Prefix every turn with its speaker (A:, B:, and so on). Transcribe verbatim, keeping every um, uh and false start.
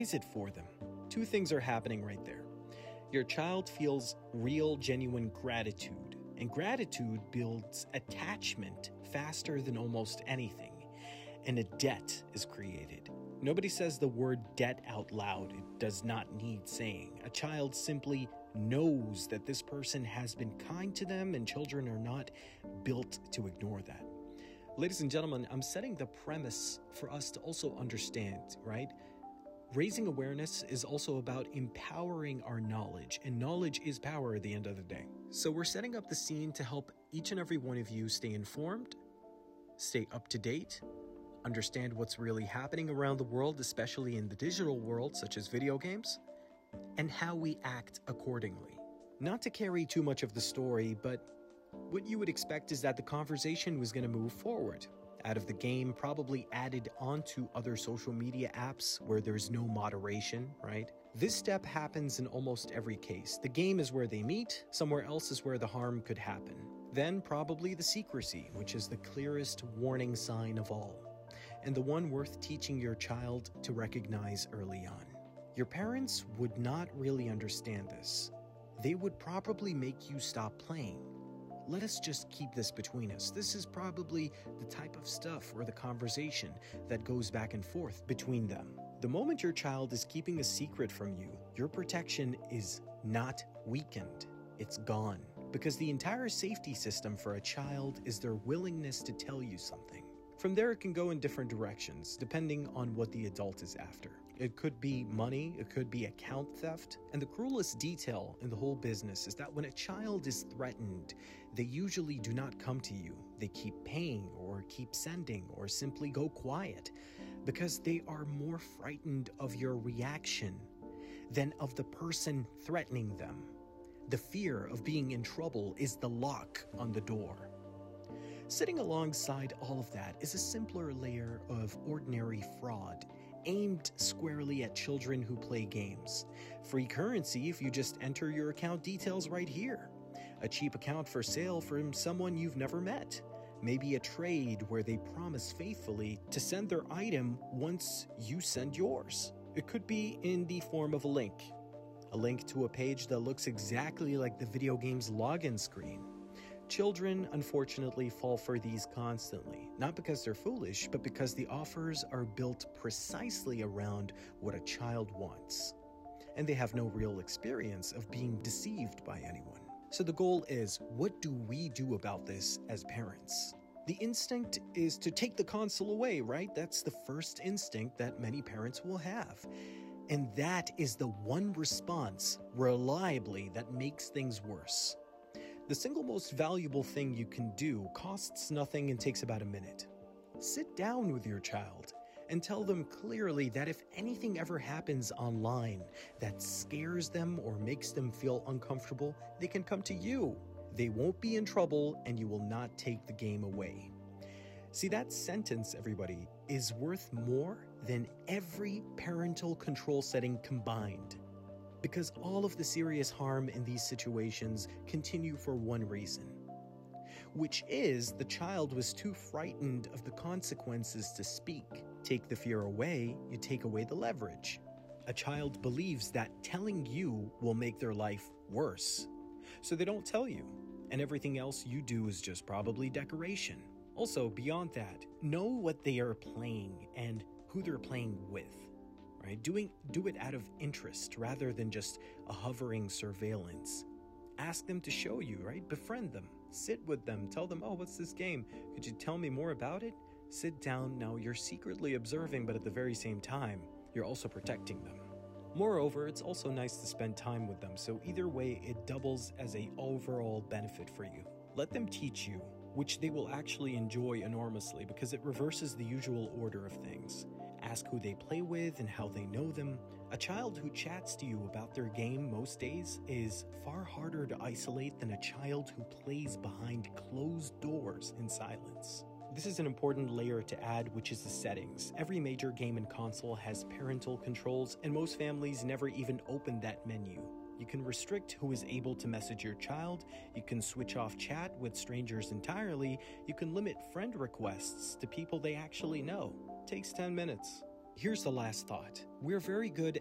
A: Is it for them? Two things are happening right there. Your child feels real, genuine gratitude, and gratitude builds attachment faster than almost anything, and a debt is created. Nobody says the word debt out loud. It does not need saying. A child simply knows that this person has been kind to them, and children are not built to ignore that. Ladies and gentlemen, I'm setting the premise for us to also understand, right? Raising awareness is also about empowering our knowledge, and knowledge is power at the end of the day. So we're setting up the scene to help each and every one of you stay informed, stay up to date, understand what's really happening around the world, especially in the digital world, such as video games, and how we act accordingly. Not to carry too much of the story, but what you would expect is that the conversation was going to move forward out of the game, probably added onto other social media apps where there's no moderation, right? This step happens in almost every case. The game is where they meet, somewhere else is where the harm could happen. Then probably the secrecy, which is the clearest warning sign of all, and the one worth teaching your child to recognize early on. Your parents would not really understand this. They would probably make you stop playing. Let us just keep this between us. This is probably the type of stuff or the conversation that goes back and forth between them. The moment your child is keeping a secret from you, your protection is not weakened. It's gone. Because the entire safety system for a child is their willingness to tell you something. From there, it can go in different directions, depending on what the adult is after. It could be money, it could be account theft, and the cruelest detail in the whole business is that when a child is threatened, they usually do not come to you. They keep paying or keep sending or simply go quiet because they are more frightened of your reaction than of the person threatening them. The fear of being in trouble is the lock on the door. Sitting alongside all of that is a simpler layer of ordinary fraud aimed squarely at children who play games. Free currency if you just enter your account details right here. A cheap account for sale from someone you've never met. Maybe a trade where they promise faithfully to send their item once you send yours. It could be in the form of a link. A link to a page that looks exactly like the video game's login screen. Children, unfortunately, fall for these constantly, not because they're foolish, but because the offers are built precisely around what a child wants. And they have no real experience of being deceived by anyone. So the goal is, what do we do about this as parents? The instinct is to take the console away, right? That's the first instinct that many parents will have. And that is the one response, reliably, that makes things worse. The single most valuable thing you can do costs nothing and takes about a minute. Sit down with your child and tell them clearly that if anything ever happens online that scares them or makes them feel uncomfortable, they can come to you. They won't be in trouble and you will not take the game away. See, that sentence, everybody, is worth more than every parental control setting combined. Because all of the serious harm in these situations continue for one reason, which is the child was too frightened of the consequences to speak. Take the fear away, you take away the leverage. A child believes that telling you will make their life worse, so they don't tell you, and everything else you do is just probably decoration. Also, beyond that, know what they are playing and who they're playing with. Right? Doing, do it out of interest rather than just a hovering surveillance. Ask them to show you, right? Befriend them. Sit with them. Tell them, oh, what's this game? Could you tell me more about it? Sit down. Now, you're secretly observing, but at the very same time, you're also protecting them. Moreover, it's also nice to spend time with them, so either way, it doubles as an overall benefit for you. Let them teach you, which they will actually enjoy enormously because it reverses the usual order of things. Ask who they play with and how they know them. A child who chats to you about their game most days is far harder to isolate than a child who plays behind closed doors in silence. This is an important layer to add, which is the settings. Every major game and console has parental controls, and most families never even open that menu. You can restrict who is able to message your child, you can switch off chat with strangers entirely, you can limit friend requests to people they actually know. It takes ten minutes. here's the last thought. We're very good